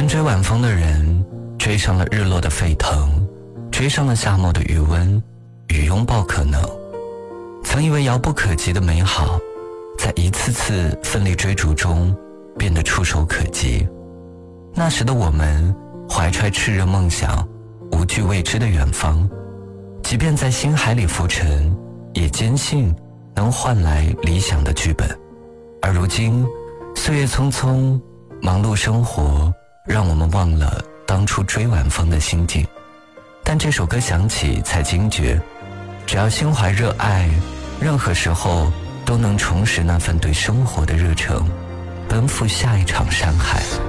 追晚风的人追上了日落的沸腾，追上了夏末的余温与拥抱可能。曾以为遥不可及的美好，在一次次奋力追逐中变得触手可及。那时的我们怀揣炽热梦想，无惧未知的远方，即便在星海里浮沉，也坚信能换来理想的剧本。而如今岁月匆匆，忙碌生活让我们忘了当初追晚风的心境。但这首歌响起才惊觉，只要心怀热爱，任何时候都能重拾那份对生活的热忱，奔赴下一场山海。